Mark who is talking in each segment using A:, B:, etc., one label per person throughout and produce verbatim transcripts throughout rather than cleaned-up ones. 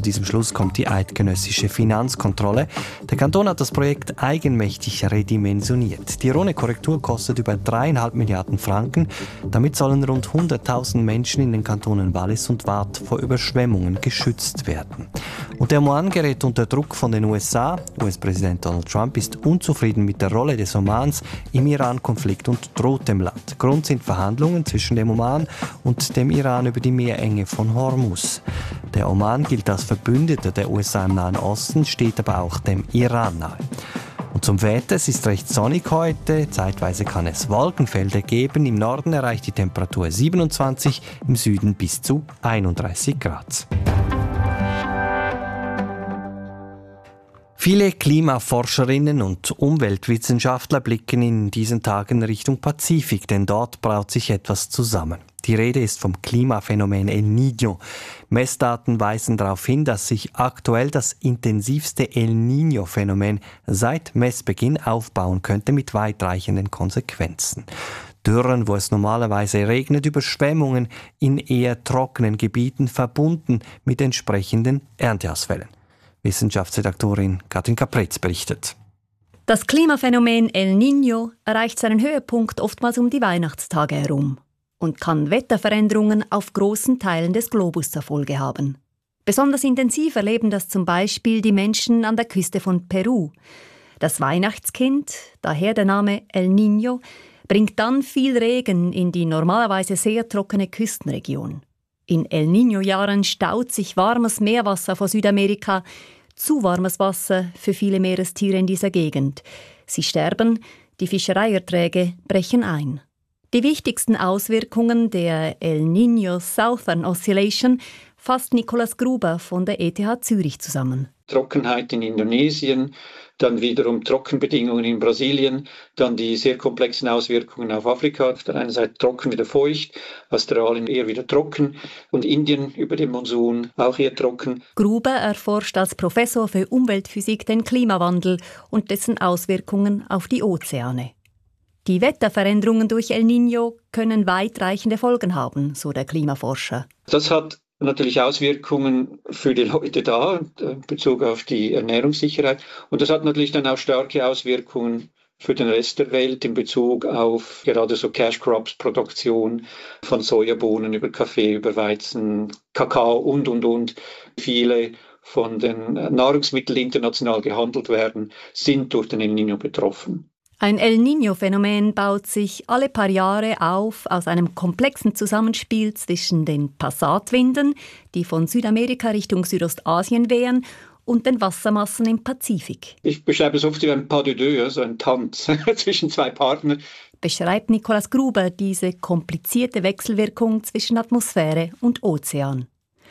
A: diesem Schluss kommt die eidgenössische Finanzkontrolle. Der Kanton hat das Projekt eigenmächtig redimensioniert. Die Rhone-Korrektur kostet über dreieinhalb Milliarden Franken. Damit sollen rund hunderttausend Menschen in den Kantonen Wallis und Waadt vor Überschwemmungen geschützt werden. Und der Oman gerät unter Druck von den U S A. U S-Präsident Donald Trump ist unzufrieden mit der Rolle des Omans im Iran-Konflikt und droht dem Land. Grund sind Verhandlungen zwischen dem Oman und dem Iran über die Meerenge von Hormuz. Der Oman gilt als Verbündeter der U S A im Nahen Osten, steht aber auch dem Iran nahe. Und zum Wetter, es ist recht sonnig heute, zeitweise kann es Wolkenfelder geben. Im Norden erreicht die Temperatur siebenundzwanzig, im Süden bis zu einunddreißig Grad. Viele Klimaforscherinnen und Umweltwissenschaftler blicken in diesen Tagen Richtung Pazifik, denn dort braut sich etwas zusammen. Die Rede ist vom Klimaphänomen El Niño. Messdaten weisen darauf hin, dass sich aktuell das intensivste El Niño-Phänomen seit Messbeginn aufbauen könnte mit weitreichenden Konsequenzen. Dürren, wo es normalerweise regnet, Überschwemmungen in eher trockenen Gebieten verbunden mit entsprechenden Ernteausfällen. Wissenschaftsredaktorin Katrin Kapretz berichtet.
B: Das Klimaphänomen El Niño erreicht seinen Höhepunkt oftmals um die Weihnachtstage herum und kann Wetterveränderungen auf großen Teilen des Globus zur Folge haben. Besonders intensiv erleben das zum Beispiel die Menschen an der Küste von Peru. Das Weihnachtskind, daher der Name El Niño, bringt dann viel Regen in die normalerweise sehr trockene Küstenregion. In El Niño-Jahren staut sich warmes Meerwasser vor Südamerika, zu warmes Wasser für viele Meerestiere in dieser Gegend. Sie sterben, die Fischereierträge brechen ein. Die wichtigsten Auswirkungen der El Niño Southern Oscillation fasst Nikolaus Gruber von der E T H Zürich zusammen.
C: Trockenheit in Indonesien, dann wiederum Trockenbedingungen in Brasilien, dann die sehr komplexen Auswirkungen auf Afrika. Auf der einen Seite trocken, wieder feucht, Australien eher wieder trocken und Indien über den Monsun auch eher trocken.
B: Gruber erforscht als Professor für Umweltphysik den Klimawandel und dessen Auswirkungen auf die Ozeane. Die Wetterveränderungen durch El Niño können weitreichende Folgen haben, so der Klimaforscher.
C: Das hat natürlich Auswirkungen für die Leute da, in Bezug auf die Ernährungssicherheit. Und das hat natürlich dann auch starke Auswirkungen für den Rest der Welt in Bezug auf gerade so Cash Crops, Produktion von Sojabohnen über Kaffee, über Weizen, Kakao und, und, und. Viele von den Nahrungsmitteln, die international gehandelt werden, sind durch den El Niño betroffen.
B: Ein El Niño-Phänomen baut sich alle paar Jahre auf aus einem komplexen Zusammenspiel zwischen den Passatwinden, die von Südamerika Richtung Südostasien wehen, und den Wassermassen im Pazifik.
C: Ich beschreibe es oft wie ein pas de deux, so ein Tanz zwischen zwei Partnern.
B: Beschreibt Nikolaus Gruber diese komplizierte Wechselwirkung zwischen Atmosphäre und Ozean.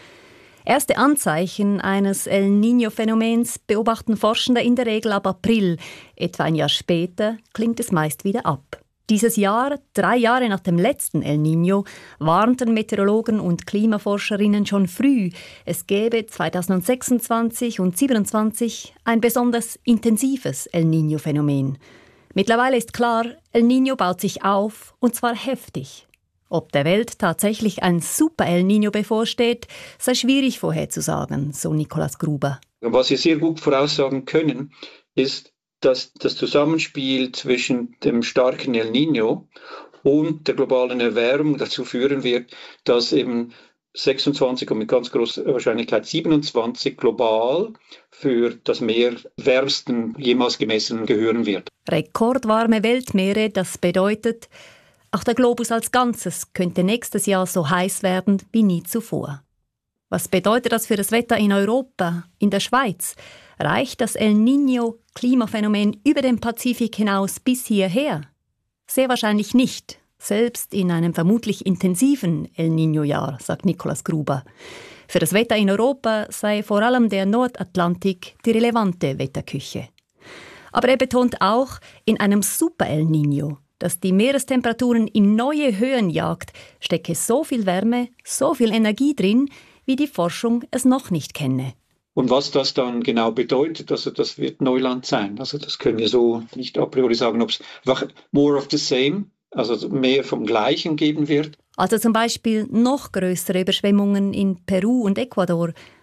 B: Erste Anzeichen eines El Niño-Phänomens beobachten Forschende in der Regel ab April. Etwa ein Jahr später klingt es meist wieder ab. Dieses Jahr, drei Jahre nach dem letzten El Niño, warnten Meteorologen und Klimaforscherinnen schon früh, es gäbe zweitausendsechsundzwanzig und zweitausendsiebenundzwanzig ein besonders intensives El Niño-Phänomen. Mittlerweile ist klar, El Niño baut sich auf, und zwar heftig. Ob der Welt tatsächlich ein Super-El Niño bevorsteht, sei schwierig vorherzusagen, so Nikolaus Gruber.
C: Was wir sehr gut voraussagen können, ist, dass das Zusammenspiel zwischen dem starken El Niño und der globalen Erwärmung dazu führen wird, dass eben sechsundzwanzig und mit ganz großer Wahrscheinlichkeit siebenundzwanzig global für das meerwärmsten jemals gemessenen gehören wird.
B: Rekordwarme Weltmeere, das bedeutet, auch der Globus als Ganzes könnte nächstes Jahr so heiß werden wie nie zuvor. Was bedeutet das für das Wetter in Europa, in der Schweiz? Reicht das El Niño-Klimaphänomen über den Pazifik hinaus bis hierher? Sehr wahrscheinlich nicht, selbst in einem vermutlich intensiven El Niño-Jahr, sagt Nikolaus Gruber. Für das Wetter in Europa sei vor allem der Nordatlantik die relevante Wetterküche. Aber er betont auch, in einem Super-El Niño, das die Meerestemperaturen in neue Höhen jagt, stecke so viel Wärme, so viel Energie drin, wie die Forschung es noch nicht kenne.
C: Und was das dann genau bedeutet, also das wird Neuland sein. Also das können wir so nicht a priori sagen, ob es einfach more of the same, also mehr vom Gleichen geben wird.
B: Also zum Beispiel noch größere Überschwemmungen in Peru und Ecuador,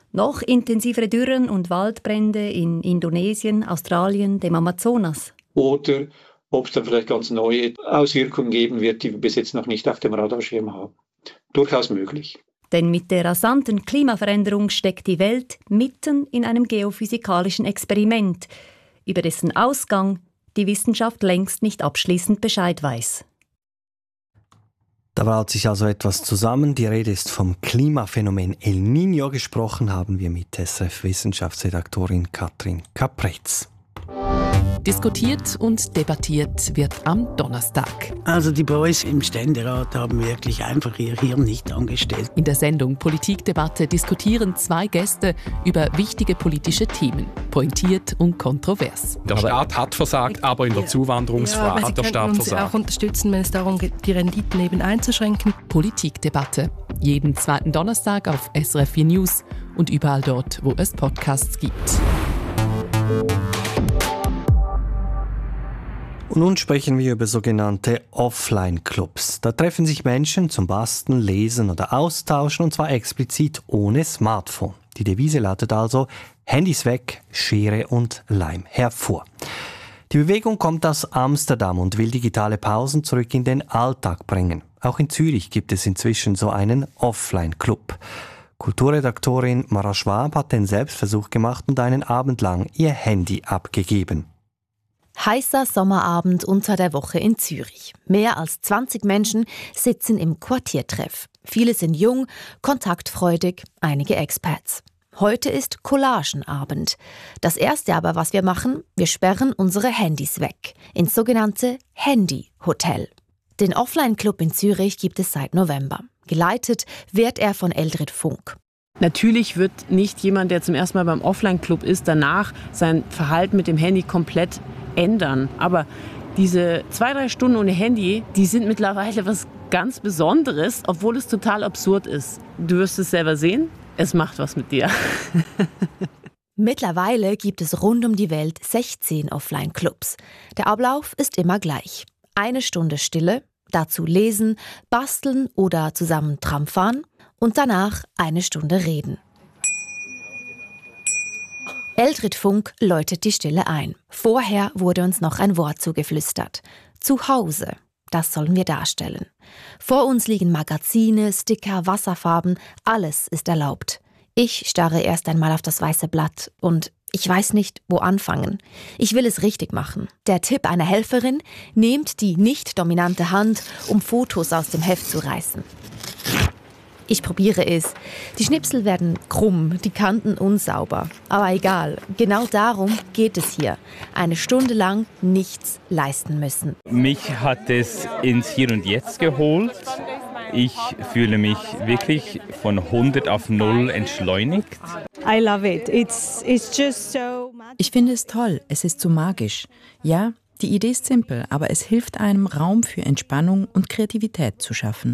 B: Noch intensivere Dürren und Waldbrände in Indonesien, Australien, dem Amazonas.
C: Oder ob es dann vielleicht ganz neue Auswirkungen geben wird, die wir bis jetzt noch nicht auf dem Radarschirm haben. Durchaus möglich.
B: Denn mit der rasanten Klimaveränderung steckt die Welt mitten in einem geophysikalischen Experiment, über dessen Ausgang die Wissenschaft längst nicht abschließend Bescheid weiß.
A: Da braut sich also etwas zusammen. Die Rede ist vom Klimaphänomen El Niño. Gesprochen haben wir mit S R F-Wissenschaftsredaktorin Katrin Kapretz.
D: Diskutiert und debattiert wird am Donnerstag.
E: Also die Boys im Ständerat haben wirklich einfach ihr Hirn nicht angestellt.
D: In der Sendung Politikdebatte diskutieren zwei Gäste über wichtige politische Themen. Pointiert und kontrovers.
F: Der Staat hat versagt, aber in der Zuwanderungsfrage
G: ja,
F: hat der Staat
G: uns
F: versagt.
G: Auch unterstützen, wenn es darum geht, die Renditen eben einzuschränken.
D: Politikdebatte. Jeden zweiten Donnerstag auf S R F vier News und überall dort, wo es Podcasts gibt.
A: Und nun sprechen wir über sogenannte Offline-Clubs. Da treffen sich Menschen zum Basteln, Lesen oder Austauschen, und zwar explizit ohne Smartphone. Die Devise lautet also: Handys weg, Schere und Leim hervor. Die Bewegung kommt aus Amsterdam und will digitale Pausen zurück in den Alltag bringen. Auch in Zürich gibt es inzwischen so einen Offline-Club. Kulturredaktorin Mara Schwab hat den Selbstversuch gemacht und einen Abend lang ihr Handy abgegeben.
H: Heißer Sommerabend unter der Woche in Zürich. Mehr als zwanzig Menschen sitzen im Quartiertreff. Viele sind jung, kontaktfreudig, einige Expats. Heute ist Collagenabend. Das erste aber, was wir machen, wir sperren unsere Handys weg. Ins sogenannte Handy-Hotel. Den Offline-Club in Zürich gibt es seit November. Geleitet wird er von Eldred Funk.
I: Natürlich wird nicht jemand, der zum ersten Mal beim Offline-Club ist, danach sein Verhalten mit dem Handy komplett ändern. Aber diese zwei, drei Stunden ohne Handy, die sind mittlerweile was ganz Besonderes, obwohl es total absurd ist. Du wirst es selber sehen, es macht was mit dir.
H: Mittlerweile gibt es rund um die Welt sechzehn Offline-Clubs. Der Ablauf ist immer gleich. Eine Stunde Stille, dazu lesen, basteln oder zusammen Tram fahren und danach eine Stunde reden. Eldred Funk läutet die Stille ein. Vorher wurde uns noch ein Wort zugeflüstert. Zu Hause, das sollen wir darstellen. Vor uns liegen Magazine, Sticker, Wasserfarben, alles ist erlaubt. Ich starre erst einmal auf das weiße Blatt und ich weiß nicht, wo anfangen. Ich will es richtig machen. Der Tipp einer Helferin: Nehmt die nicht dominante Hand, um Fotos aus dem Heft zu reißen. Ich probiere es. Die Schnipsel werden krumm, die Kanten unsauber. Aber egal, genau darum geht es hier. Eine Stunde lang nichts leisten müssen.
J: Mich hat es ins Hier und Jetzt geholt. Ich fühle mich wirklich von hundert auf null entschleunigt.
K: I love it. It's, it's just so magic.
L: Ich finde es toll. Es ist so magisch. Ja, die Idee ist simpel, aber es hilft einem, Raum für Entspannung und Kreativität zu schaffen.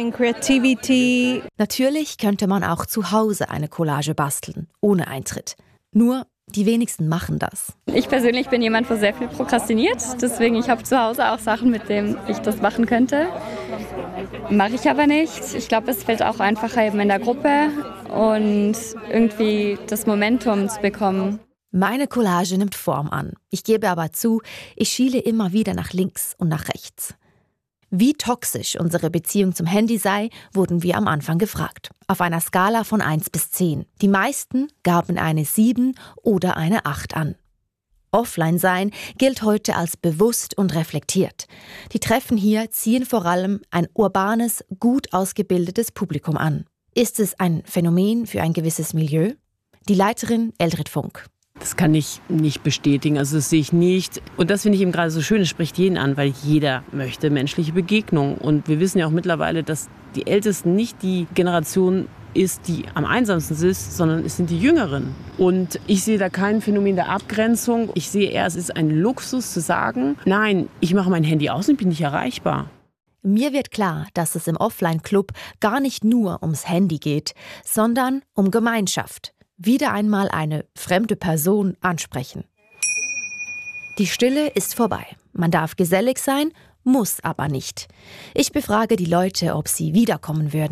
H: Natürlich könnte man auch zu Hause eine Collage basteln, ohne Eintritt. Nur die wenigsten machen das.
M: Ich persönlich bin jemand, der sehr viel prokrastiniert. Deswegen, ich habe zu Hause auch Sachen, mit denen ich das machen könnte. Mache ich aber nicht. Ich glaube, es fällt auch einfacher eben in der Gruppe und irgendwie das Momentum zu bekommen.
H: Meine Collage nimmt Form an. Ich gebe aber zu, ich schiele immer wieder nach links und nach rechts. Wie toxisch unsere Beziehung zum Handy sei, wurden wir am Anfang gefragt. Auf einer Skala von eins bis zehn. Die meisten gaben eine sieben oder eine acht an. Offline sein gilt heute als bewusst und reflektiert. Die Treffen hier ziehen vor allem ein urbanes, gut ausgebildetes Publikum an. Ist es ein Phänomen für ein gewisses Milieu? Die Leiterin Eldred Funk.
I: Das kann ich nicht bestätigen, also das sehe ich nicht. Und das finde ich eben gerade so schön, es spricht jeden an, weil jeder möchte menschliche Begegnung. Und wir wissen ja auch mittlerweile, dass die Ältesten nicht die Generation ist, die am einsamsten ist, sondern es sind die Jüngeren. Und ich sehe da kein Phänomen der Abgrenzung. Ich sehe eher, es ist ein Luxus zu sagen, nein, ich mache mein Handy aus und bin nicht erreichbar.
H: Mir wird klar, dass es im Offline-Club gar nicht nur ums Handy geht, sondern um Gemeinschaft. Wieder einmal eine fremde Person ansprechen. Die Stille ist vorbei. Man darf gesellig sein, muss aber nicht. Ich befrage die Leute, ob sie wiederkommen würden.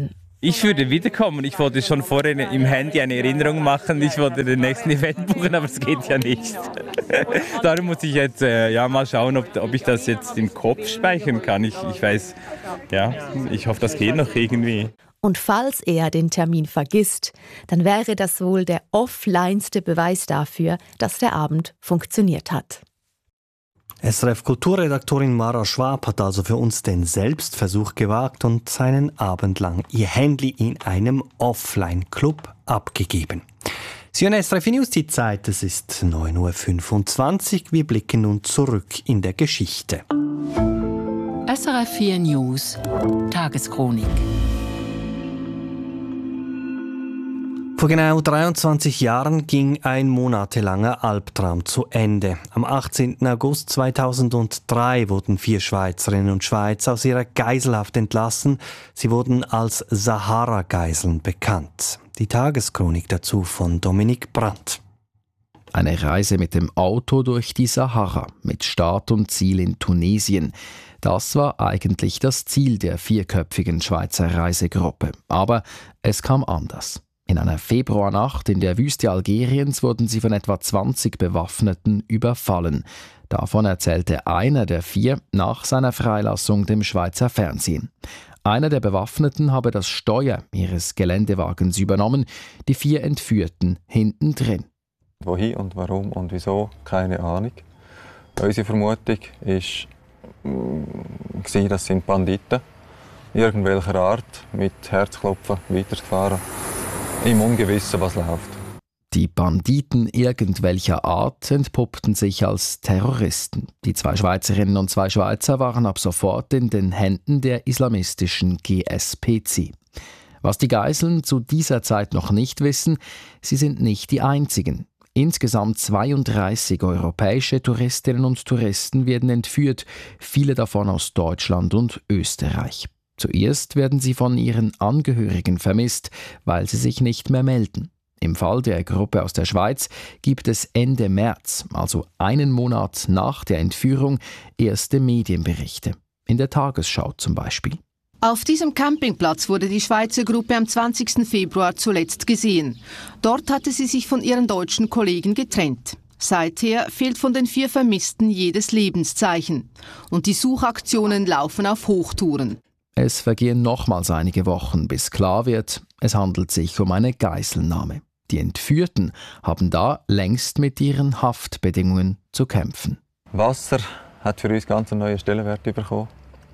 J: Ich würde wiederkommen. Ich wollte schon vorher im Handy eine Erinnerung machen. Ich wollte den nächsten Event buchen, aber es geht ja nicht. Darum muss ich jetzt äh, ja, mal schauen, ob, ob ich das jetzt im Kopf speichern kann. Ich, ich weiß, ja, ich hoffe, das geht noch irgendwie.
H: Und falls er den Termin vergisst, dann wäre das wohl der offlineste Beweis dafür, dass der Abend funktioniert hat.
A: S R F-Kulturredaktorin Mara Schwab hat also für uns den Selbstversuch gewagt und seinen Abend lang ihr Handy in einem Offline-Club abgegeben. Sie hören S R F News, die Zeit, es ist neun Uhr fünfundzwanzig. Wir blicken nun zurück in der Geschichte.
D: S R F vier News Tageschronik.
A: Vor genau dreiundzwanzig Jahren ging ein monatelanger Albtraum zu Ende. Am achtzehnten August zweitausenddrei wurden vier Schweizerinnen und Schweizer aus ihrer Geiselhaft entlassen. Sie wurden als Sahara-Geiseln bekannt. Die Tageschronik dazu von Dominik Brandt.
N: Eine Reise mit dem Auto durch die Sahara, mit Start und Ziel in Tunesien. Das war eigentlich das Ziel der vierköpfigen Schweizer Reisegruppe. Aber es kam anders. In einer Februarnacht in der Wüste Algeriens wurden sie von etwa zwanzig Bewaffneten überfallen. Davon erzählte einer der vier nach seiner Freilassung dem Schweizer Fernsehen. Einer der Bewaffneten habe das Steuer ihres Geländewagens übernommen, die vier Entführten hinten drin.
O: Wohin und warum und wieso, keine Ahnung. Unsere Vermutung war, das sind Banditen, irgendwelcher Art, mit Herzklopfen weitergefahren. Im Ungewissen, was läuft.
N: Die Banditen irgendwelcher Art entpuppten sich als Terroristen. Die zwei Schweizerinnen und zwei Schweizer waren ab sofort in den Händen der islamistischen G S P C. Was die Geiseln zu dieser Zeit noch nicht wissen, sie sind nicht die einzigen. Insgesamt zweiunddreißig europäische Touristinnen und Touristen werden entführt, viele davon aus Deutschland und Österreich. Zuerst werden sie von ihren Angehörigen vermisst, weil sie sich nicht mehr melden. Im Fall der Gruppe aus der Schweiz gibt es Ende März, also einen Monat nach der Entführung, erste Medienberichte. In der Tagesschau zum Beispiel.
P: Auf diesem Campingplatz wurde die Schweizer Gruppe am zwanzigsten Februar zuletzt gesehen. Dort hatte sie sich von ihren deutschen Kollegen getrennt. Seither fehlt von den vier Vermissten jedes Lebenszeichen. Und die Suchaktionen laufen auf Hochtouren.
N: Es vergehen nochmals einige Wochen, bis klar wird, es handelt sich um eine Geiselnahme. Die Entführten haben da längst mit ihren Haftbedingungen zu kämpfen.
O: Wasser hat für uns ganz einen neuen Stellenwert bekommen.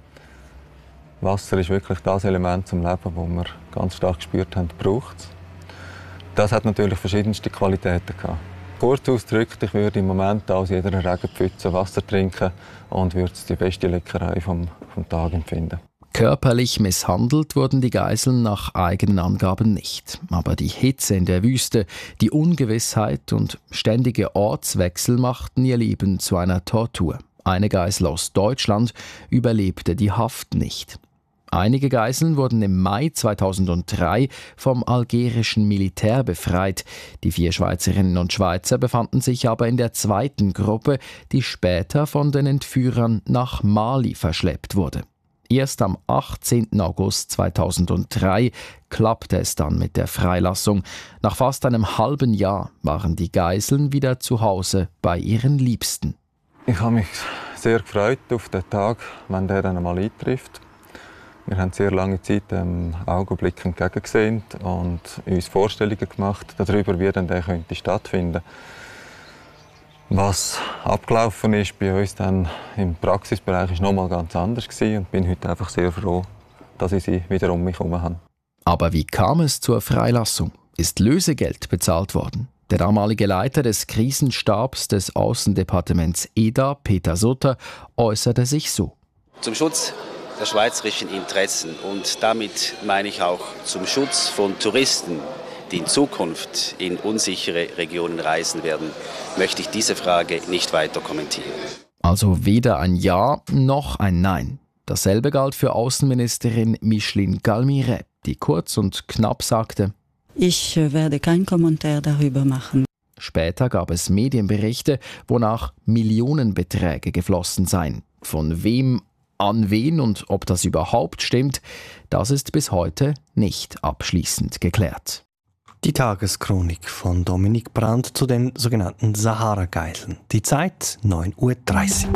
O: Wasser ist wirklich das Element zum Leben, das wir ganz stark gespürt haben, braucht es. Das hat natürlich verschiedenste Qualitäten gehabt. Kurz ausgedrückt, ich würde im Moment aus jeder Regenpfütze Wasser trinken und würde es die beste Leckerei vom, vom Tag empfinden.
N: Körperlich misshandelt wurden die Geiseln nach eigenen Angaben nicht. Aber die Hitze in der Wüste, die Ungewissheit und ständige Ortswechsel machten ihr Leben zu einer Tortur. Eine Geisel aus Deutschland überlebte die Haft nicht. Einige Geiseln wurden im Mai zweitausenddrei vom algerischen Militär befreit. Die vier Schweizerinnen und Schweizer befanden sich aber in der zweiten Gruppe, die später von den Entführern nach Mali verschleppt wurde. Erst am achtzehnten August zweitausenddrei klappte es dann mit der Freilassung. Nach fast einem halben Jahr waren die Geiseln wieder zu Hause bei ihren Liebsten.
O: Ich habe mich sehr gefreut auf den Tag, wenn der dann einmal eintrifft. Wir haben sehr lange Zeit dem Augenblick entgegengesehen und uns Vorstellungen gemacht darüber, wie dann der könnte stattfinden. Was abgelaufen ist bei uns dann im Praxisbereich ist noch mal ganz anders gewesen und bin heute einfach sehr froh, dass ich sie wieder um mich herum habe.
N: Aber wie kam es zur Freilassung? Ist Lösegeld bezahlt worden? Der damalige Leiter des Krisenstabs des Außendepartements E D A, Peter Sutter, äußerte sich so.
Q: Zum Schutz der schweizerischen Interessen und damit meine ich auch zum Schutz von Touristen, die in Zukunft in unsichere Regionen reisen werden, möchte ich diese Frage nicht weiter kommentieren.
N: Also weder ein Ja noch ein Nein. Dasselbe galt für Außenministerin Micheline Galmire, die kurz und knapp sagte:
R: Ich werde keinen Kommentar darüber machen.
N: Später gab es Medienberichte, wonach Millionenbeträge geflossen seien. Von wem An wen und ob das überhaupt stimmt, das ist bis heute nicht abschließend geklärt.
A: Die Tageschronik von Dominik Brandt zu den sogenannten Sahara-Geiseln. Die Zeit neun Uhr dreißig.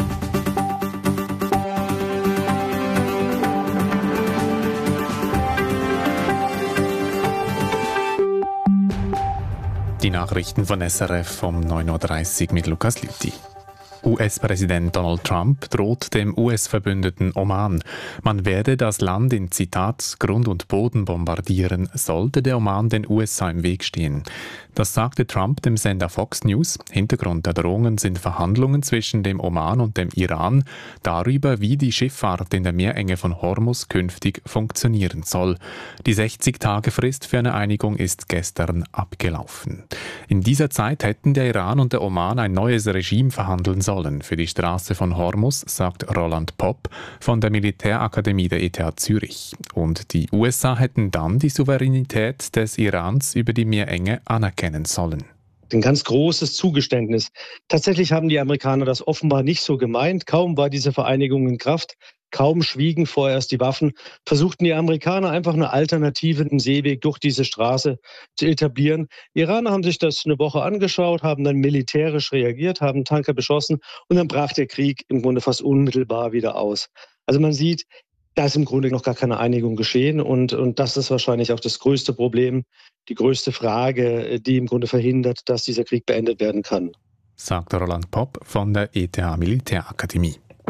S: Die Nachrichten von S R F um neun Uhr dreißig mit Lukas Lüthi. U S-Präsident Donald Trump droht dem U S-Verbündeten Oman. Man werde das Land in, Zitat, Grund und Boden bombardieren, sollte der Oman den U S A im Weg stehen. Das sagte Trump dem Sender Fox News. Hintergrund der Drohungen sind Verhandlungen zwischen dem Oman und dem Iran darüber, wie die Schifffahrt in der Meerenge von Hormuz künftig funktionieren soll. Die sechzig-Tage-Frist für eine Einigung ist gestern abgelaufen. In dieser Zeit hätten der Iran und der Oman ein neues Regime verhandeln sollen für die Straße von Hormuz, sagt Roland Popp von der Militärakademie der E T H Zürich. Und die U S A hätten dann die Souveränität des Irans über die Meerenge anerkennen sollen.
T: Ein ganz großes Zugeständnis. Tatsächlich haben die Amerikaner das offenbar nicht so gemeint. Kaum war diese Vereinigung in Kraft, kaum schwiegen vorerst die Waffen, versuchten die Amerikaner einfach eine Alternative, einen Seeweg durch diese Straße zu etablieren. Die Iraner haben sich das eine Woche angeschaut, haben dann militärisch reagiert, haben Tanker beschossen und dann brach der Krieg im Grunde fast unmittelbar wieder aus. Also man sieht, da ist im Grunde noch gar keine Einigung geschehen und, und das ist wahrscheinlich auch das größte Problem, die größte Frage, die im Grunde verhindert, dass dieser Krieg beendet werden kann.
S: Sagt Roland Popp von der E T H Militärakademie.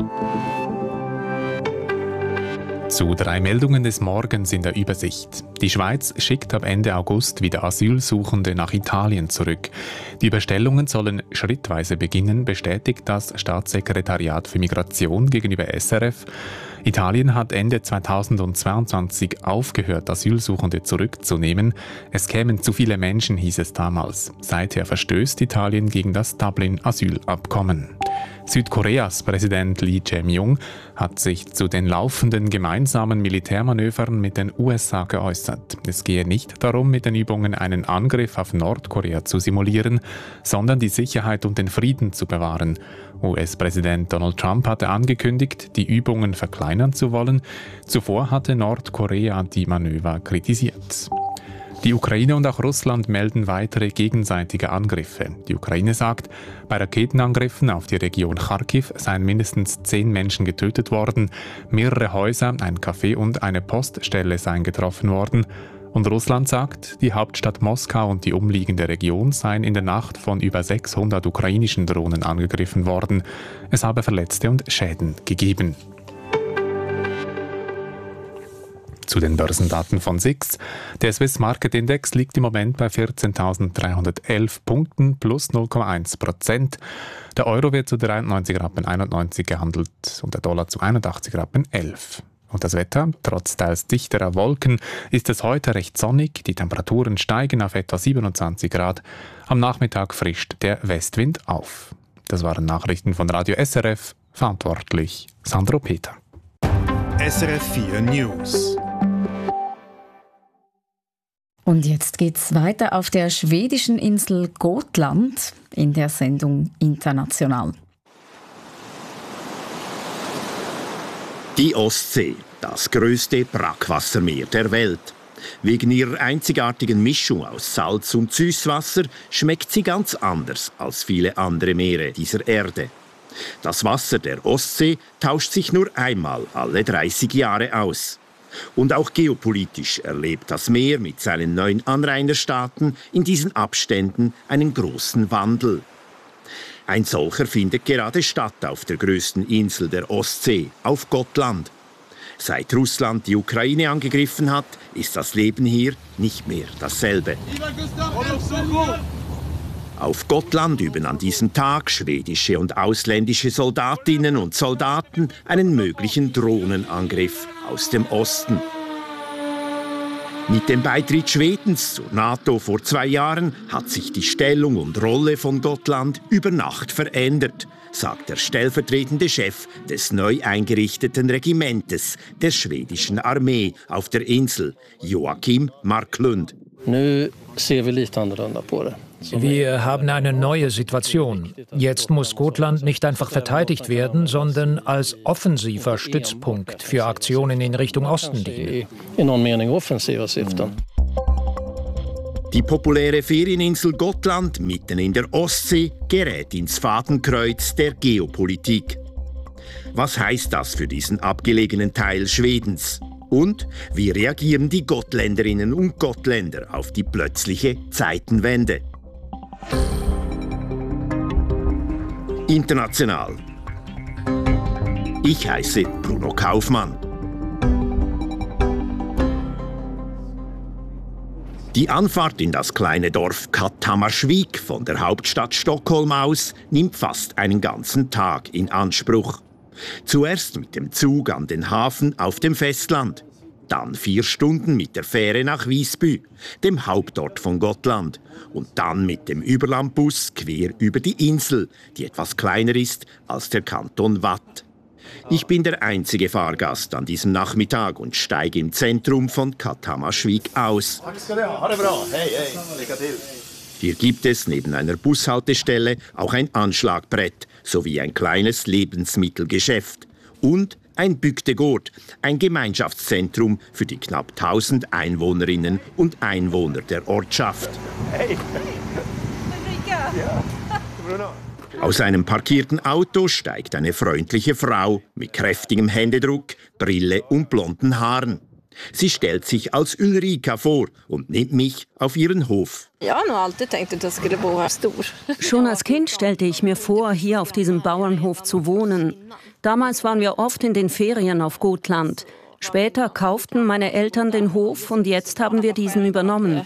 S: Zu drei Meldungen des Morgens in der Übersicht. Die Schweiz schickt ab Ende August wieder Asylsuchende nach Italien zurück. Die Überstellungen sollen schrittweise beginnen, bestätigt das Staatssekretariat für Migration gegenüber S R F. Italien hat Ende zweitausendzweiundzwanzig aufgehört, Asylsuchende zurückzunehmen. Es kämen zu viele Menschen, hieß es damals. Seither verstößt Italien gegen das Dublin-Asylabkommen. Südkoreas Präsident Lee Jae-myung hat sich zu den laufenden gemeinsamen Militärmanövern mit den U S A geäußert. Es gehe nicht darum, mit den Übungen einen Angriff auf Nordkorea zu simulieren, sondern die Sicherheit und den Frieden zu bewahren. U S-Präsident Donald Trump hatte angekündigt, die Übungen verkleinern zu wollen. Zuvor hatte Nordkorea die Manöver kritisiert. Die Ukraine und auch Russland melden weitere gegenseitige Angriffe. Die Ukraine sagt, bei Raketenangriffen auf die Region Kharkiv seien mindestens zehn Menschen getötet worden, mehrere Häuser, ein Café und eine Poststelle seien getroffen worden. Und Russland sagt, die Hauptstadt Moskau und die umliegende Region seien in der Nacht von über sechshundert ukrainischen Drohnen angegriffen worden. Es habe Verletzte und Schäden gegeben. Zu den Börsendaten von S I X. Der Swiss Market Index liegt im Moment bei vierzehntausenddreihundertelf Punkten plus null Komma eins Prozent. Der Euro wird zu dreiundneunzig Rappen einundneunzig gehandelt und der Dollar zu einundachtzig Rappen elf. Und das Wetter, trotz teils dichterer Wolken, ist es heute recht sonnig. Die Temperaturen steigen auf etwa siebenundzwanzig Grad. Am Nachmittag frischt der Westwind auf. Das waren Nachrichten von Radio S R F. Verantwortlich Sandro Peter.
U: S R F vier News.
V: Und jetzt geht's weiter auf der schwedischen Insel Gotland in der Sendung International.
W: Die Ostsee, das größte Brackwassermeer der Welt. Wegen ihrer einzigartigen Mischung aus Salz- und Süßwasser schmeckt sie ganz anders als viele andere Meere dieser Erde. Das Wasser der Ostsee tauscht sich nur einmal alle dreißig Jahre aus. Und auch geopolitisch erlebt das Meer mit seinen neun Anrainerstaaten in diesen Abständen einen großen Wandel. Ein solcher findet gerade statt auf der größten Insel der Ostsee, auf Gotland. Seit Russland die Ukraine angegriffen hat, ist das Leben hier nicht mehr dasselbe. Auf Gotland üben an diesem Tag schwedische und ausländische Soldatinnen und Soldaten einen möglichen Drohnenangriff aus dem Osten. Mit dem Beitritt Schwedens zur NATO vor zwei Jahren hat sich die Stellung und Rolle von Gotland über Nacht verändert, sagt der stellvertretende Chef des neu eingerichteten Regimentes der schwedischen Armee auf der Insel, Joakim Marklund.
X: Nu ser vi lite annorlunda på det.
B: Wir haben eine neue Situation. Jetzt muss Gotland nicht einfach verteidigt werden, sondern als offensiver Stützpunkt für Aktionen in Richtung Osten dienen.
W: Die populäre Ferieninsel Gotland mitten in der Ostsee gerät ins Fadenkreuz der Geopolitik. Was heißt das für diesen abgelegenen Teil Schwedens? Und wie reagieren die Gottländerinnen und Gottländer auf die plötzliche Zeitenwende? International. Ich heiße Bruno Kaufmann. Die Anfahrt in das kleine Dorf Kattamarsvik von der Hauptstadt Stockholm aus nimmt fast einen ganzen Tag in Anspruch. Zuerst mit dem Zug an den Hafen auf dem Festland, dann vier Stunden mit der Fähre nach Visby, dem Hauptort von Gotland, und dann mit dem Überlandbus quer über die Insel, die etwas kleiner ist als der Kanton Vatt. Ich bin der einzige Fahrgast an diesem Nachmittag und steige im Zentrum von Kattamarsvik aus. Hier gibt es neben einer Bushaltestelle auch ein Anschlagbrett sowie ein kleines Lebensmittelgeschäft und ein Bygdegård, ein Gemeinschaftszentrum für die knapp tausend Einwohnerinnen und Einwohner der Ortschaft. Hey. Aus einem parkierten Auto steigt eine freundliche Frau mit kräftigem Händedruck, Brille und blonden Haaren. Sie stellt sich als Ulrika vor und nimmt mich auf ihren Hof.
C: Schon als Kind stellte ich mir vor, hier auf diesem Bauernhof zu wohnen. Damals waren wir oft in den Ferien auf Gotland. Später kauften meine Eltern den Hof und jetzt haben wir diesen übernommen.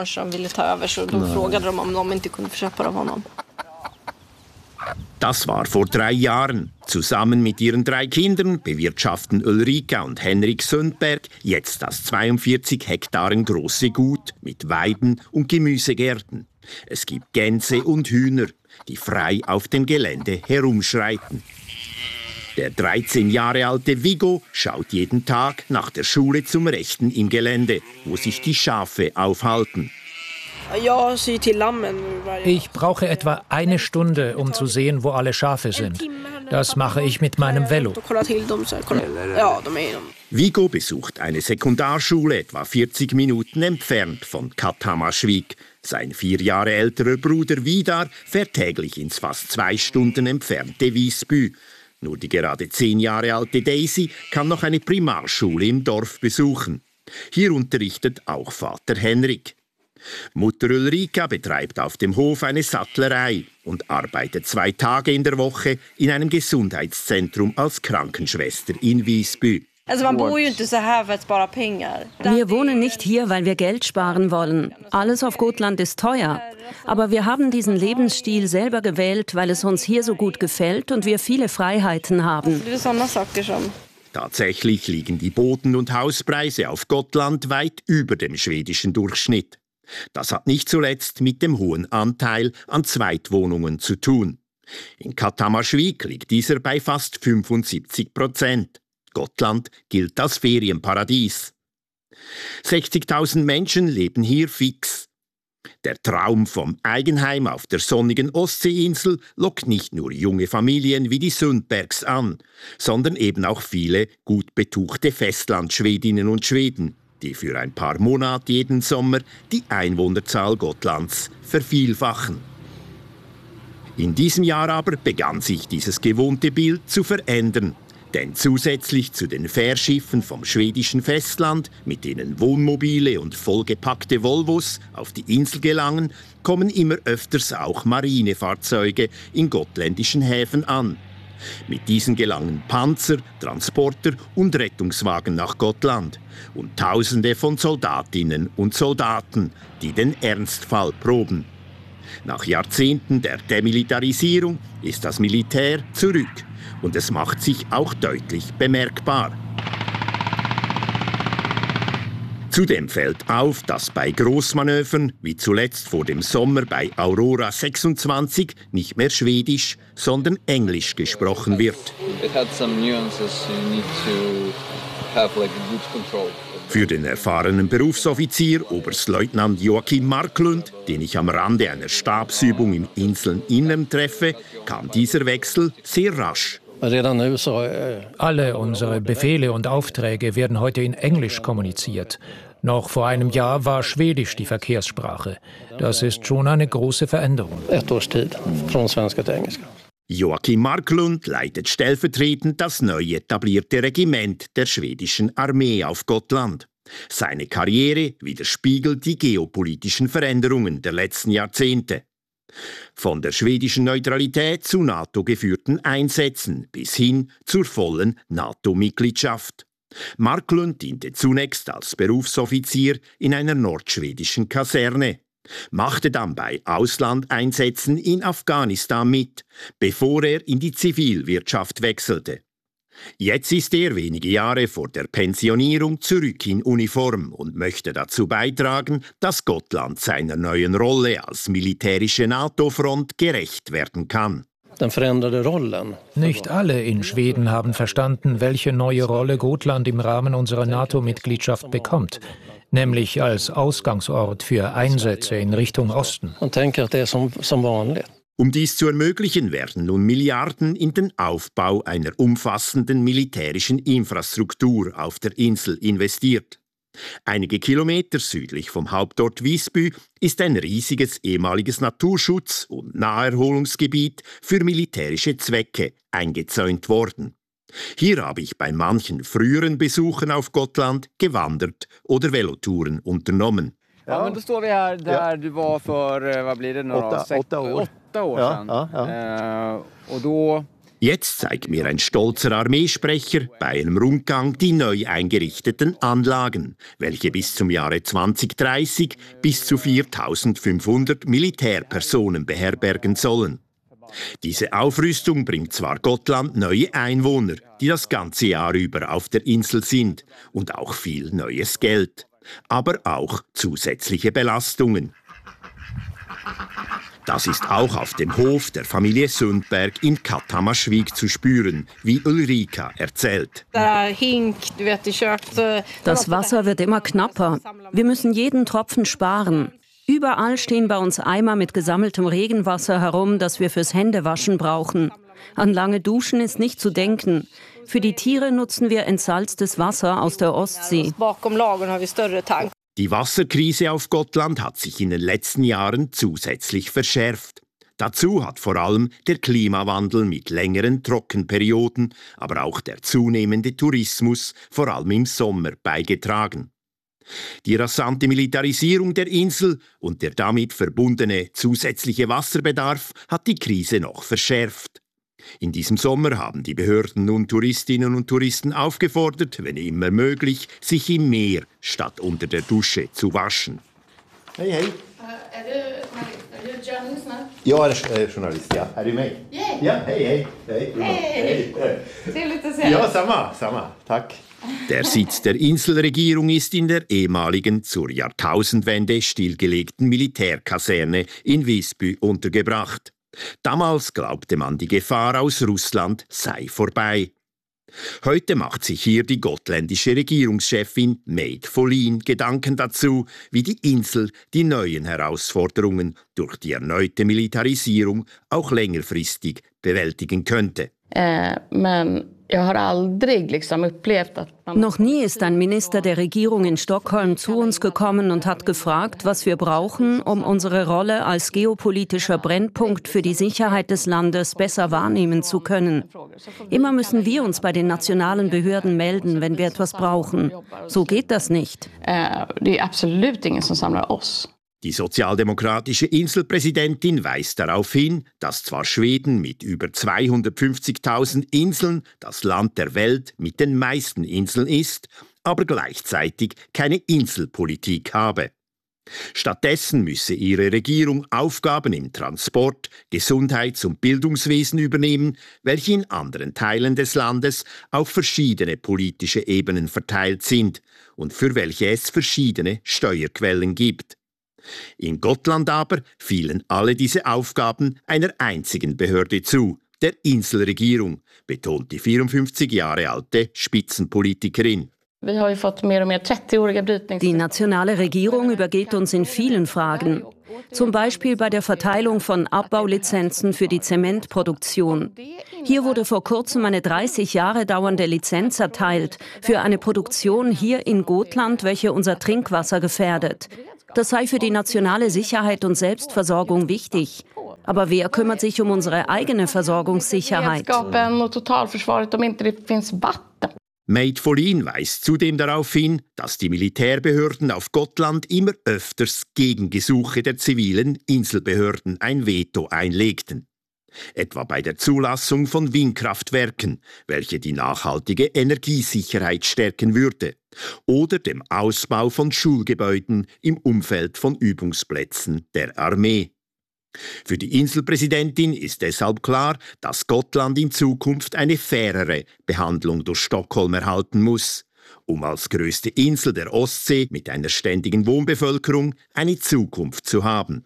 W: Das war vor drei Jahren. Zusammen mit ihren drei Kindern bewirtschaften Ulrika und Henrik Sundberg jetzt das zweiundvierzig Hektaren große Gut mit Weiden und Gemüsegärten. Es gibt Gänse und Hühner, die frei auf dem Gelände herumschreiten. Der dreizehn Jahre alte Viggo schaut jeden Tag nach der Schule zum Rechten im Gelände, wo sich die Schafe aufhalten.
B: Ich brauche etwa eine Stunde, um zu sehen, wo alle Schafe sind. Das mache ich mit meinem Velo.
W: Viggo besucht eine Sekundarschule etwa vierzig Minuten entfernt von Kattamarsvik. Sein vier Jahre älterer Bruder Vidar fährt täglich ins fast zwei Stunden entfernte Visby. Nur die gerade zehn Jahre alte Daisy kann noch eine Primarschule im Dorf besuchen. Hier unterrichtet auch Vater Henrik. Mutter Ulrika betreibt auf dem Hof eine Sattlerei und arbeitet zwei Tage in der Woche in einem Gesundheitszentrum als Krankenschwester in Visby.
C: Wir wohnen nicht hier, weil wir Geld sparen wollen. Alles auf Gotland ist teuer. Aber wir haben diesen Lebensstil selber gewählt, weil es uns hier so gut gefällt und wir viele Freiheiten haben.
W: Tatsächlich liegen die Boden- und Hauspreise auf Gotland weit über dem schwedischen Durchschnitt. Das hat nicht zuletzt mit dem hohen Anteil an Zweitwohnungen zu tun. In Kattamarsvik liegt dieser bei fast fünfundsiebzig Prozent. Gotland gilt als Ferienparadies. sechzigtausend Menschen leben hier fix. Der Traum vom Eigenheim auf der sonnigen Ostseeinsel lockt nicht nur junge Familien wie die Sundbergs an, sondern eben auch viele gut betuchte Festlandschwedinnen und Schweden, die für ein paar Monate jeden Sommer die Einwohnerzahl Gotlands vervielfachen. In diesem Jahr aber begann sich dieses gewohnte Bild zu verändern. Denn zusätzlich zu den Fährschiffen vom schwedischen Festland, mit denen Wohnmobile und vollgepackte Volvos auf die Insel gelangen, kommen immer öfters auch Marinefahrzeuge in gotländischen Häfen an. Mit diesen gelangen Panzer, Transporter und Rettungswagen nach Gotland und Tausende von Soldatinnen und Soldaten, die den Ernstfall proben. Nach Jahrzehnten der Demilitarisierung ist das Militär zurück. Und es macht sich auch deutlich bemerkbar. Zudem fällt auf, dass bei Großmanövern, wie zuletzt vor dem Sommer bei Aurora sechsundzwanzig, nicht mehr Schwedisch, sondern Englisch gesprochen wird. Für den erfahrenen Berufsoffizier Oberstleutnant Joachim Marklund, den ich am Rande einer Stabsübung im Inselinnern treffe, kam dieser Wechsel sehr rasch.
B: Alle unsere Befehle und Aufträge werden heute in Englisch kommuniziert. Noch vor einem Jahr war Schwedisch die Verkehrssprache. Das ist schon eine große Veränderung.
W: Joachim Marklund leitet stellvertretend das neu etablierte Regiment der schwedischen Armee auf Gotland. Seine Karriere widerspiegelt die geopolitischen Veränderungen der letzten Jahrzehnte. Von der schwedischen Neutralität zu NATO-geführten Einsätzen bis hin zur vollen NATO-Mitgliedschaft. Marklund diente zunächst als Berufsoffizier in einer nordschwedischen Kaserne, machte dann bei Auslandeinsätzen in Afghanistan mit, bevor er in die Zivilwirtschaft wechselte. Jetzt ist er wenige Jahre vor der Pensionierung zurück in Uniform und möchte dazu beitragen, dass Gotland seiner neuen Rolle als militärische NATO-Front gerecht werden kann.
B: Nicht alle in Schweden haben verstanden, welche neue Rolle Gotland im Rahmen unserer NATO-Mitgliedschaft bekommt, nämlich als Ausgangsort für Einsätze in Richtung Osten.
W: Um dies zu ermöglichen, werden nun Milliarden in den Aufbau einer umfassenden militärischen Infrastruktur auf der Insel investiert. Einige Kilometer südlich vom Hauptort Visby ist ein riesiges ehemaliges Naturschutz- und Naherholungsgebiet für militärische Zwecke eingezäunt worden. Hier habe ich bei manchen früheren Besuchen auf Gotland gewandert oder Velotouren unternommen.
E: Ja, men då står vi här där ja. Du var för, vad blir det nu då?
W: Åtta,
E: Sex,
W: åtta år.
E: Åtta år
W: ja,
E: sedan.
W: Ja, ja.
E: Äh, och då...
W: Jetzt zeigt mir ein stolzer Armeesprecher bei einem Rundgang die neu eingerichteten Anlagen, welche bis zum Jahre zwanzig dreißig bis zu viertausendfünfhundert Militärpersonen beherbergen sollen. Diese Aufrüstung bringt zwar Gotland neue Einwohner, die das ganze Jahr über auf der Insel sind, und auch viel neues Geld, aber auch zusätzliche Belastungen. Das ist auch auf dem Hof der Familie Sundberg in Katthammarsvik zu spüren, wie Ulrika erzählt.
C: Das Wasser wird immer knapper. Wir müssen jeden Tropfen sparen. Überall stehen bei uns Eimer mit gesammeltem Regenwasser herum, das wir fürs Händewaschen brauchen. An lange Duschen ist nicht zu denken. Für die Tiere nutzen wir entsalztes Wasser aus der Ostsee.
W: Die Wasserkrise auf Gotland hat sich in den letzten Jahren zusätzlich verschärft. Dazu hat vor allem der Klimawandel mit längeren Trockenperioden, aber auch der zunehmende Tourismus, vor allem im Sommer, beigetragen. Die rasante Militarisierung der Insel und der damit verbundene zusätzliche Wasserbedarf hat die Krise noch verschärft. In diesem Sommer haben die Behörden nun Touristinnen und Touristen aufgefordert, wenn immer möglich, sich im Meer statt unter der Dusche zu waschen.
F: Hej, hej.
G: Är du journalist?
F: Jag är journalist, ja. Är du med?
G: Yeah.
F: Ja, hej, hej. Hej.
G: Hej. Trevligt att se.
F: Ja, samma, samma. Tack.
W: Der Sitz der Inselregierung ist in der ehemaligen, zur Jahrtausendwende stillgelegten Militärkaserne in Visby untergebracht. Damals glaubte man, die Gefahr aus Russland sei vorbei. Heute macht sich hier die gotländische Regierungschefin Maid Folin Gedanken dazu, wie die Insel die neuen Herausforderungen durch die erneute Militarisierung auch längerfristig bewältigen könnte.
G: Äh, men jag har aldrig liksom upplevt att man...
C: Noch nie ist ein Minister der Regierung in Stockholm zu uns gekommen und hat gefragt, was wir brauchen, um unsere Rolle als geopolitischer Brennpunkt für die Sicherheit des Landes besser wahrnehmen zu können. Immer müssen wir uns bei den nationalen Behörden melden, wenn wir etwas brauchen. So geht das nicht.
G: Äh, det är absolut ingen som samlar oss.
W: Die sozialdemokratische Inselpräsidentin weist darauf hin, dass zwar Schweden mit über zweihundertfünfzigtausend Inseln das Land der Welt mit den meisten Inseln ist, aber gleichzeitig keine Inselpolitik habe. Stattdessen müsse ihre Regierung Aufgaben im Transport-, Gesundheits- und Bildungswesen übernehmen, welche in anderen Teilen des Landes auf verschiedene politische Ebenen verteilt sind und für welche es verschiedene Steuerquellen gibt. In Gotland aber fielen alle diese Aufgaben einer einzigen Behörde zu, der Inselregierung, betont die vierundfünfzig Jahre alte Spitzenpolitikerin.
C: Die nationale Regierung übergeht uns in vielen Fragen. Zum Beispiel bei der Verteilung von Abbaulizenzen für die Zementproduktion. Hier wurde vor kurzem eine dreißig Jahre dauernde Lizenz erteilt für eine Produktion hier in Gotland, welche unser Trinkwasser gefährdet. Das sei für die nationale Sicherheit und Selbstversorgung wichtig. Aber wer kümmert sich um unsere eigene Versorgungssicherheit?
W: Meid Folin weist zudem darauf hin, dass die Militärbehörden auf Gotland immer öfters gegen Gesuche der zivilen Inselbehörden ein Veto einlegten. Etwa bei der Zulassung von Windkraftwerken, welche die nachhaltige Energiesicherheit stärken würde, oder dem Ausbau von Schulgebäuden im Umfeld von Übungsplätzen der Armee. Für die Inselpräsidentin ist deshalb klar, dass Gotland in Zukunft eine fairere Behandlung durch Stockholm erhalten muss, um als größte Insel der Ostsee mit einer ständigen Wohnbevölkerung eine Zukunft zu haben.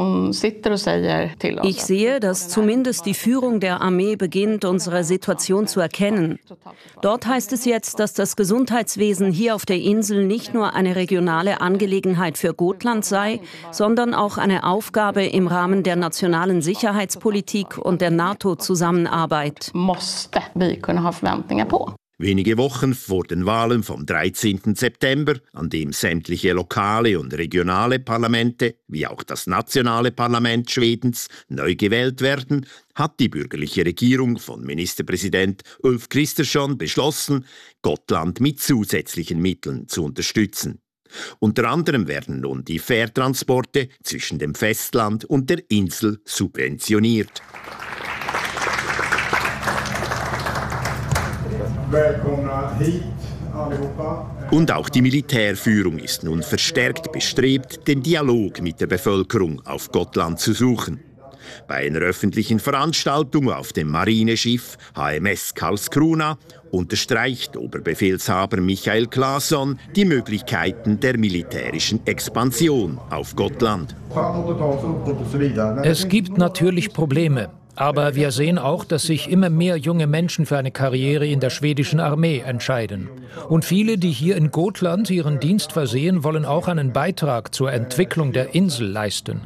C: Ich sehe, dass zumindest die Führung der Armee beginnt, unsere Situation zu erkennen. Dort heißt es jetzt, dass das Gesundheitswesen hier auf der Insel nicht nur eine regionale Angelegenheit für Gotland sei, sondern auch eine Aufgabe im Rahmen der nationalen Sicherheitspolitik und der NATO-Zusammenarbeit.
W: Wenige Wochen vor den Wahlen vom dreizehnten September, an dem sämtliche lokale und regionale Parlamente wie auch das nationale Parlament Schwedens neu gewählt werden, hat die bürgerliche Regierung von Ministerpräsident Ulf Kristersson beschlossen, Gotland mit zusätzlichen Mitteln zu unterstützen. Unter anderem werden nun die Fährtransporte zwischen dem Festland und der Insel subventioniert.
K: Willkommen hit, allihopa.
W: Und auch die Militärführung ist nun verstärkt bestrebt, den Dialog mit der Bevölkerung auf Gotland zu suchen. Bei einer öffentlichen Veranstaltung auf dem Marineschiff H M S Karlskrona unterstreicht Oberbefehlshaber Michael Claesson die Möglichkeiten der militärischen Expansion auf Gotland.
B: Es gibt natürlich Probleme. Aber wir sehen auch, dass sich immer mehr junge Menschen für eine Karriere in der schwedischen Armee entscheiden. Und viele, die hier in Gotland ihren Dienst versehen, wollen auch einen Beitrag zur Entwicklung der Insel leisten.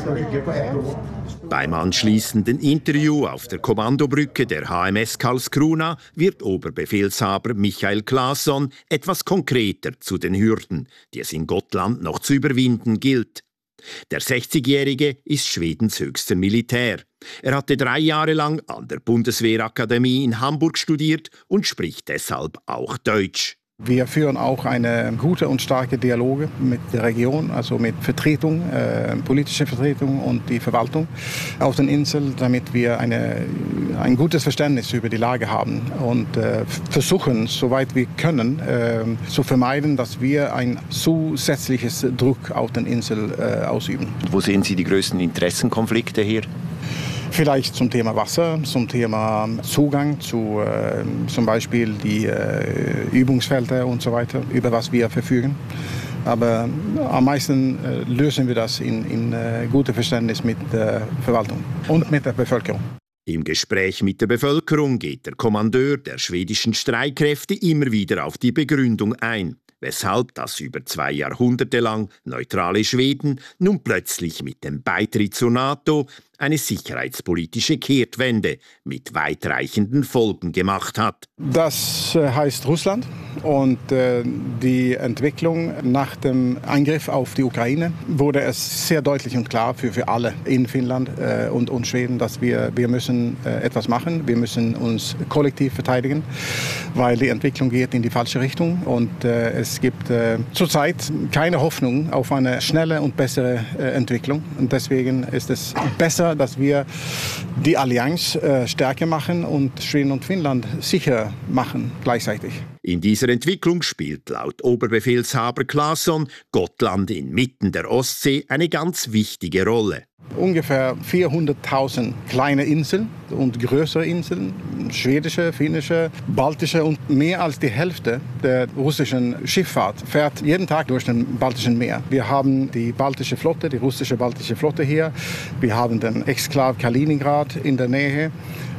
W: Beim anschließenden Interview auf der Kommandobrücke der H M S Karlskrona wird Oberbefehlshaber Michael Claesson etwas konkreter zu den Hürden, die es in Gotland noch zu überwinden gilt. Der sechzigjährige ist Schwedens höchster Militär. Er hatte drei Jahre lang an der Bundeswehrakademie in Hamburg studiert und spricht deshalb auch Deutsch.
L: Wir führen auch eine gute und starke Dialoge mit der Region, also mit Vertretung, äh, politische Vertretung und die Verwaltung auf den Inseln, damit wir eine, ein gutes Verständnis über die Lage haben und äh, versuchen, soweit wir können, äh, zu vermeiden, dass wir ein zusätzliches Druck auf den Inseln äh, ausüben.
W: Wo sehen Sie die größten Interessenkonflikte hier?
L: Vielleicht zum Thema Wasser, zum Thema Zugang zu äh, zum Beispiel die äh, Übungsfelder und so weiter, über was wir verfügen. Aber am meisten äh, lösen wir das in, in äh, gutem Verständnis mit der Verwaltung und mit der Bevölkerung.
W: Im Gespräch mit der Bevölkerung geht der Kommandeur der schwedischen Streitkräfte immer wieder auf die Begründung ein, weshalb das über zwei Jahrhunderte lang neutrale Schweden nun plötzlich mit dem Beitritt zur NATO eine sicherheitspolitische Kehrtwende mit weitreichenden Folgen gemacht hat.
L: Das heißt Russland und äh, die Entwicklung nach dem Angriff auf die Ukraine wurde es sehr deutlich und klar für, für alle in Finnland äh, und, und Schweden, dass wir, wir müssen äh, etwas machen, wir müssen uns kollektiv verteidigen, weil die Entwicklung geht in die falsche Richtung und äh, es gibt äh, zurzeit keine Hoffnung auf eine schnelle und bessere äh, Entwicklung und deswegen ist es besser, dass wir die Allianz äh, stärker machen und Schweden und Finnland sicher machen gleichzeitig.
W: In dieser Entwicklung spielt laut Oberbefehlshaber Claesson Gotland inmitten der Ostsee eine ganz wichtige Rolle.
L: Ungefähr vierhunderttausend kleine Inseln und größere Inseln, schwedische, finnische, baltische und mehr als die Hälfte der russischen Schifffahrt fährt jeden Tag durch den Baltischen Meer. Wir haben die baltische Flotte, die russische baltische Flotte hier. Wir haben den Exklav Kaliningrad in der Nähe.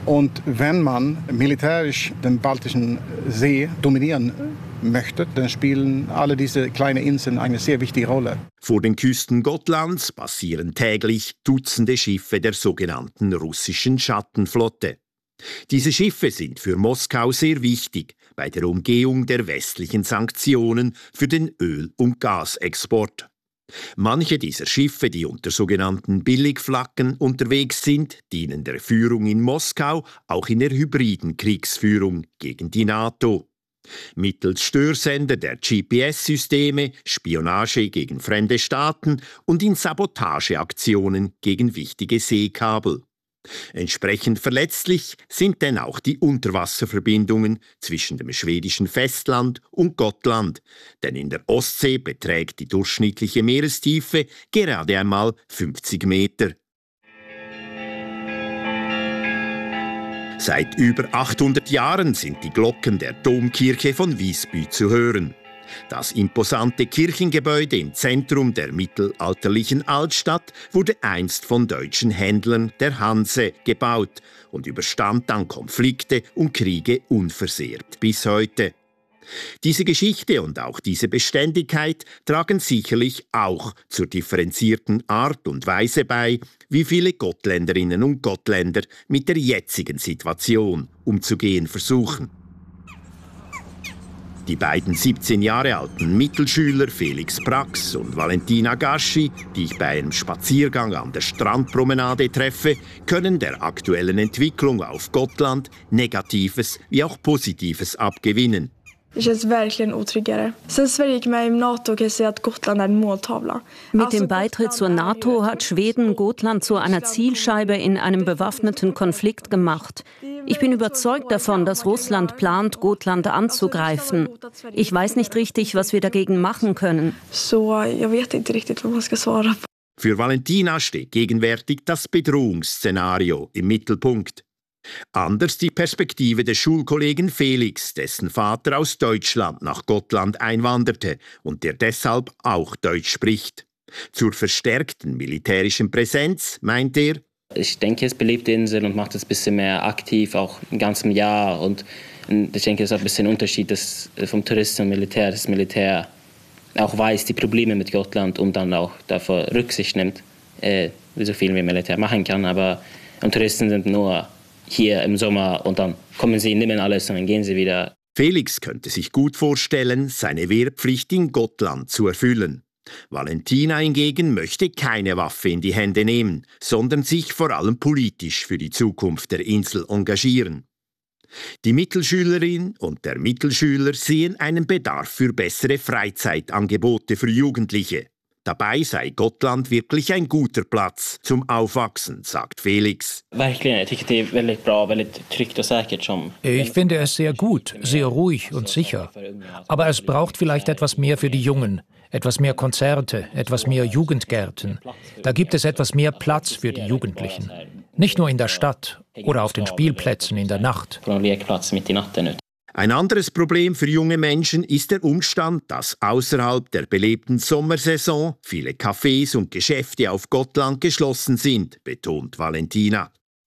L: Und wenn man militärisch den Baltischen See dominieren möchte, dann spielen alle diese kleinen Inseln eine sehr wichtige Rolle.
W: Vor den Küsten Gotlands passieren täglich Dutzende Schiffe der sogenannten russischen Schattenflotte. Diese Schiffe sind für Moskau sehr wichtig bei der Umgehung der westlichen Sanktionen für den Öl- und Gasexport. Manche dieser Schiffe, die unter sogenannten Billigflaggen unterwegs sind, dienen der Führung in Moskau, auch in der hybriden Kriegsführung gegen die NATO. Mittels Störsender der G P S-Systeme, Spionage gegen fremde Staaten und in Sabotageaktionen gegen wichtige Seekabel. Entsprechend verletzlich sind denn auch die Unterwasserverbindungen zwischen dem schwedischen Festland und Gotland, denn in der Ostsee beträgt die durchschnittliche Meerestiefe gerade einmal fünfzig Meter. Seit über achthundert Jahren sind die Glocken der Domkirche von Visby zu hören. Das imposante Kirchengebäude im Zentrum der mittelalterlichen Altstadt wurde einst von deutschen Händlern der Hanse gebaut und überstand dann Konflikte und Kriege unversehrt bis heute. Diese Geschichte und auch diese Beständigkeit tragen sicherlich auch zur differenzierten Art und Weise bei, wie viele Gottländerinnen und Gottländer mit der jetzigen Situation umzugehen versuchen. Die beiden siebzehn Jahre alten Mittelschüler Felix Brax und Valentina Gaschi, die ich bei einem Spaziergang an der Strandpromenade treffe, können der aktuellen Entwicklung auf Gotland Negatives wie auch Positives abgewinnen.
I: Det känns verkligen otryggare. Sen Sverige gick med i NATO kan jag säga att Gotland är en måltavla.
C: Mit dem Beitritt zur NATO hat Schweden Gotland zu einer Zielscheibe in einem bewaffneten Konflikt gemacht. Ich bin überzeugt davon, dass Russland plant, Gotland anzugreifen. Ich weiß nicht richtig, was wir dagegen machen können.
I: Så jag vet inte riktigt vad man ska svara.
W: Für Valentina steht gegenwärtig das Bedrohungsszenario im Mittelpunkt. Anders die Perspektive des Schulkollegen Felix, dessen Vater aus Deutschland nach Gotland einwanderte und der deshalb auch Deutsch spricht. Zur verstärkten militärischen Präsenz meint er:
J: Ich denke, es belebt die Insel und macht es ein bisschen mehr aktiv, auch im ganzen Jahr. Und ich denke, es ist ein bisschen ein Unterschied dass vom Touristen und Militär. Das Militär auch weiß die Probleme mit Gotland und dann auch davor Rücksicht nimmt, äh, wie so viel wie Militär machen kann. Aber Touristen sind nur hier im Sommer und dann kommen sie, nehmen alles und dann gehen sie wieder.
W: Felix könnte sich gut vorstellen, seine Wehrpflicht in Gotland zu erfüllen. Valentina hingegen möchte keine Waffe in die Hände nehmen, sondern sich vor allem politisch für die Zukunft der Insel engagieren. Die Mittelschülerin und der Mittelschüler sehen einen Bedarf für bessere Freizeitangebote für Jugendliche. Dabei sei Gotland wirklich ein guter Platz zum Aufwachsen, sagt Felix.
J: Verkligen, ich tycker det är väldigt bra, väldigt tryggt och säkert som.
B: Ich finde es sehr gut, sehr ruhig und sicher. Aber es braucht vielleicht etwas mehr für die Jungen, etwas mehr Konzerte, etwas mehr Jugendgärten. Da gibt es etwas mehr Platz für die Jugendlichen. Nicht nur in der Stadt oder auf den Spielplätzen in der Nacht.
W: Ein anderes Problem für junge Menschen ist der Umstand, dass außerhalb der belebten Sommersaison viele Cafés und Geschäfte auf Gotland geschlossen sind, betont Valentina.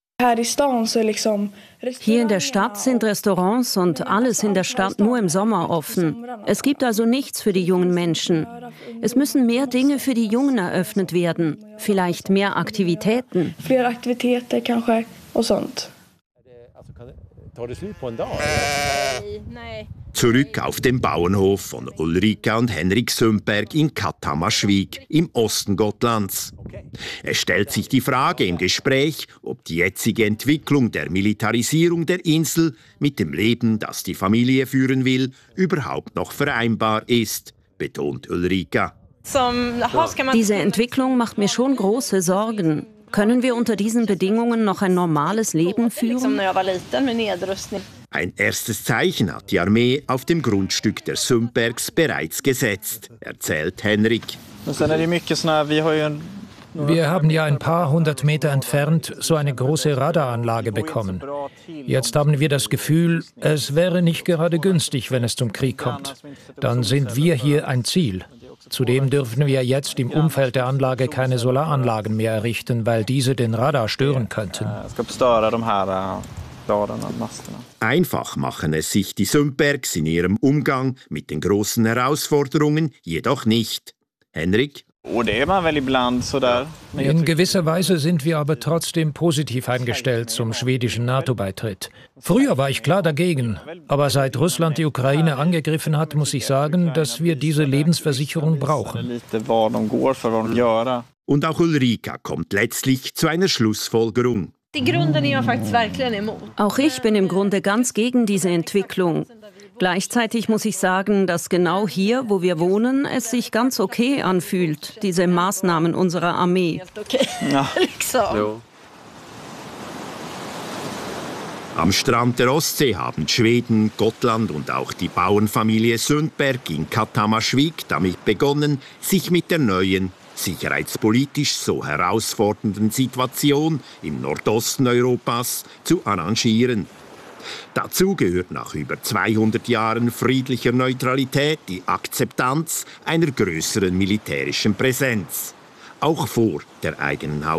C: Hier in der Stadt sind Restaurants und alles in der Stadt nur im Sommer offen. Es gibt also nichts für die jungen Menschen. Es müssen mehr Dinge für die Jungen eröffnet werden. Vielleicht mehr Aktivitäten.
I: Fler Aktivitäten kanske och sånt.
W: Zurück auf dem Bauernhof von Ulrika und Henrik Sundberg in Katthammarschwig im Osten Gotlands. Es stellt sich die Frage im Gespräch, ob die jetzige Entwicklung der Militarisierung der Insel mit dem Leben, das die Familie führen will, überhaupt noch vereinbar ist, betont Ulrika.
C: Diese Entwicklung macht mir schon große Sorgen. Können wir unter diesen Bedingungen noch ein normales Leben führen?
W: Ein erstes Zeichen hat die Armee auf dem Grundstück der Sundbergs bereits gesetzt, erzählt Henrik.
B: Wir haben ja ein paar hundert Meter entfernt so eine große Radaranlage bekommen. Jetzt haben wir das Gefühl, es wäre nicht gerade günstig, wenn es zum Krieg kommt. Dann sind wir hier ein Ziel. Zudem dürfen wir jetzt im Umfeld der Anlage keine Solaranlagen mehr errichten, weil diese den Radar stören könnten.
W: Einfach machen es sich die Sundbergs in ihrem Umgang mit den großen Herausforderungen jedoch nicht. Henrik?
B: In gewisser Weise sind wir aber trotzdem positiv eingestellt zum schwedischen NATO-Beitritt. Früher war ich klar dagegen, aber seit Russland die Ukraine angegriffen hat, muss ich sagen, dass wir diese Lebensversicherung brauchen.
W: Und auch Ulrika kommt letztlich zu einer Schlussfolgerung.
C: Auch ich bin im Grunde ganz gegen diese Entwicklung. Gleichzeitig muss ich sagen, dass genau hier, wo wir wohnen, es sich ganz okay anfühlt, diese Maßnahmen unserer Armee.
W: Ja. Am Strand der Ostsee haben Schweden, Gotland und auch die Bauernfamilie Sundberg in Kattamarsvik damit begonnen, sich mit der neuen, sicherheitspolitisch so herausfordernden Situation im Nordosten Europas zu arrangieren. Dazu gehört nach über zweihundert Jahren friedlicher Neutralität die Akzeptanz einer größeren militärischen Präsenz, auch vor der eigenen Haustür.